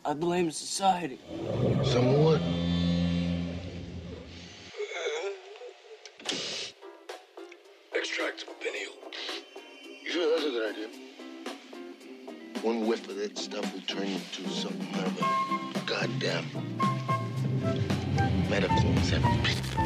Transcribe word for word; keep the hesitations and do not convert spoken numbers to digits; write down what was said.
I blame society. Somewhat. Extract some pineal. You sure that's a good idea? One whiff of that stuff will turn you into something of a goddamn medical example.